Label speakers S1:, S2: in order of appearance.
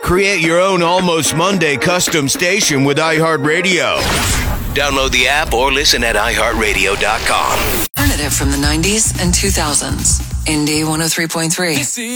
S1: Create your own Almost Monday custom station with iHeartRadio. Download the app or listen at iHeartRadio.com.
S2: Alternative from the 90s and 2000s. Indie 103.3.